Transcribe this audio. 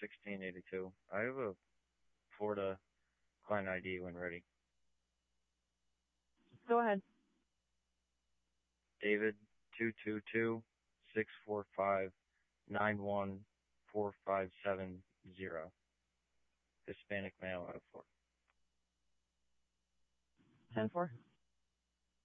1682. I have a Florida client ID when ready. Go ahead. David 222-645-914-570. Hispanic male out of Florida. 10-4.